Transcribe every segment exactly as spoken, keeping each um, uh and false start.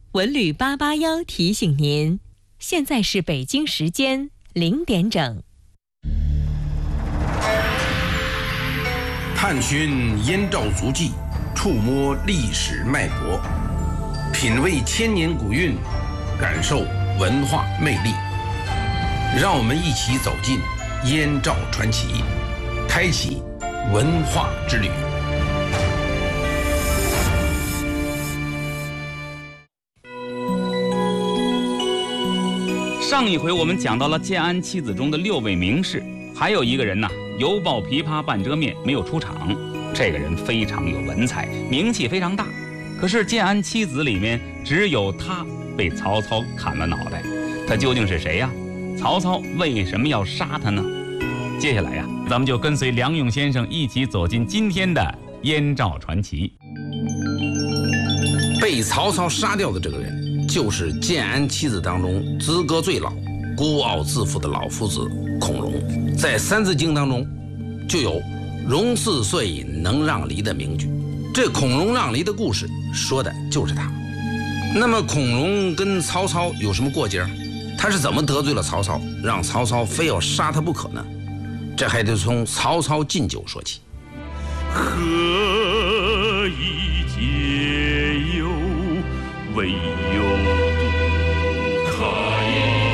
文旅八八幺提醒您，现在是北京时间零点整。 探寻燕赵足迹，触摸历史脉搏，品味千年古韵，感受文化魅力。让我们一起走进燕赵传奇，开启文化之旅。 上一回我们讲到了建安七子中的六位名士，还有一个人呢，犹抱琵琶半遮面，没有出场。这个人非常有文采，名气非常大。可是建安七子里面只有他被曹操砍了脑袋。他究竟是谁呀？曹操为什么要杀他呢？接下来呀，咱们就跟随梁勇先生一起走进今天的燕赵传奇。 被曹操杀掉的这个人，就是建安七子当中资格最老、孤傲自负的老夫子孔融。在《三字经》当中就有“融四岁，能让梨”的名句。这孔融让梨的故事说的就是他。那么孔融跟曹操有什么过节？他是怎么得罪了曹操，让曹操非要杀他不可呢？这还得从曹操禁酒说起。 何以解忧，唯有杜康。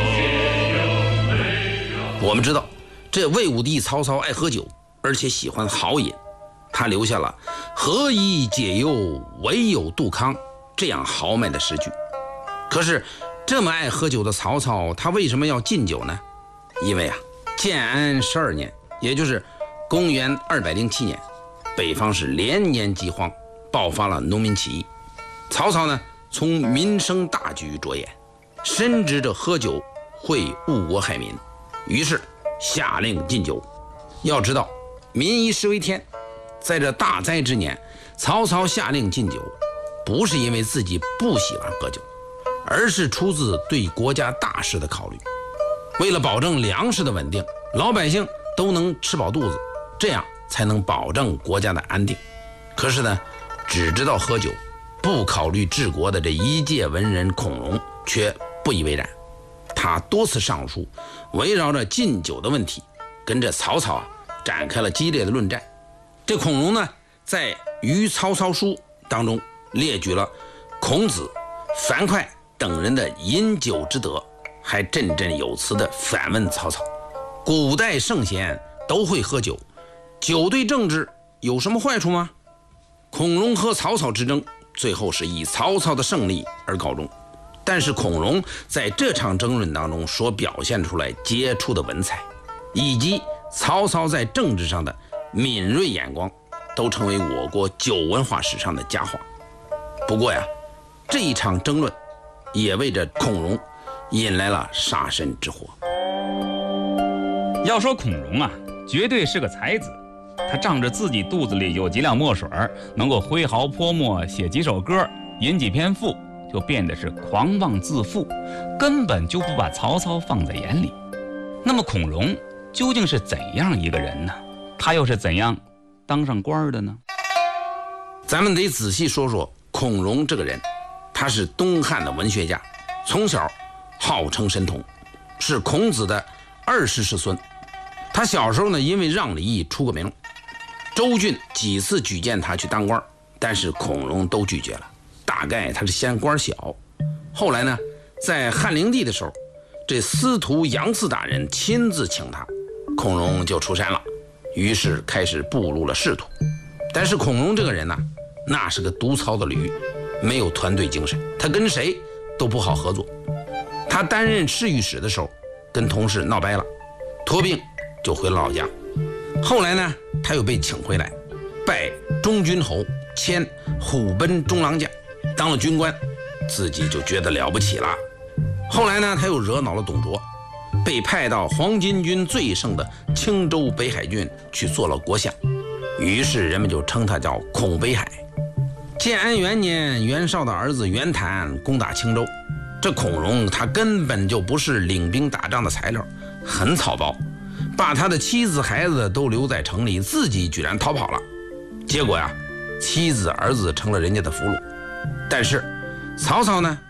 我们知道，这魏武帝曹操爱喝酒，而且喜欢豪饮，他留下了“何以解忧，唯有杜康”这样豪迈的诗句。可是这么爱喝酒的曹操，他为什么要禁酒呢？因为啊，建安十二年，也就是公元二百零七年，北方是连年饥荒，爆发了农民起义。曹操呢，从民生大局着眼，深知着喝酒会误国害民，于是下令禁酒。要知道，民以食为天，在这大灾之年，曹操下令禁酒，不是因为自己不喜欢喝酒，而是出自对国家大事的考虑。为了保证粮食的稳定，老百姓都能吃饱肚子，这样才能保证国家的安定。可是呢，只知道喝酒，不考虑治国的这一介文人孔融却不以为然。他多次上书，围绕着禁酒的问题，跟着曹操啊展开了激烈的论战。这孔融呢，在《于曹操书》当中列举了孔子、樊哙等人的饮酒之德，还振振有词地反问曹操：古代圣贤都会喝酒，酒对政治有什么坏处吗？孔融和曹操之争最后是以曹操的胜利而告终，但是孔融在这场争论当中所表现出来杰出的文采，以及曹操在政治上的敏锐眼光，都成为我国酒文化史上的佳话。不过呀，这一场争论也为这孔融引来了杀身之祸。 要说孔融啊，绝对是个才子。他仗着自己肚子里有几两墨水，能够挥毫泼墨，写几首歌，吟几篇赋，就变得是狂妄自负，根本就不把曹操放在眼里。那么孔融究竟是怎样一个人呢？他又是怎样当上官的呢？ 咱们得仔细说说孔融这个人。他是东汉的文学家，从小号称神童，是孔子的二十世孙。他小时候呢，因为让梨出过名，周俊几次举荐他去当官，但是孔融都拒绝了，大概他是嫌官小。后来呢，在汉灵帝的时候，这司徒杨嗣大人亲自请他，孔融就出山了，于是开始步入了仕途。但是孔融这个人呢，那是个独操的驴，没有团队精神，他跟谁都不好合作。他担任侍御史的时候，跟同事闹掰了，托病就回了老家。后来呢，他又被请回来，拜中军侯，迁虎贲中郎将，当了军官，自己就觉得了不起了。后来呢，他又惹恼了董卓，被派到黄巾军最盛的青州北海郡去做了国相，于是人们就称他叫孔北海。建安元年，袁绍的儿子袁谭攻打青州，这孔融他根本就不是领兵打仗的材料，很草包，把他的妻子孩子都留在城里，自己居然逃跑了。结果呀，妻子儿子成了人家的俘虏。但是曹操呢，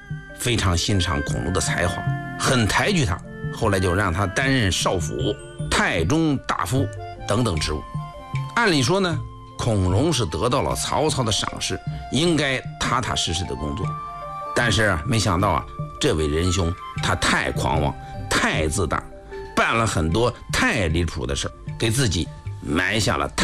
非常欣赏孔融的才华，很抬举他，后来就让他担任少府、太中大夫等等职务。按理说呢，孔融是得到了曹操的赏识，应该踏踏实实的工作。但是没想到啊，这位仁兄他太狂妄、太自大，办了很多太离谱的事，给自己埋下了太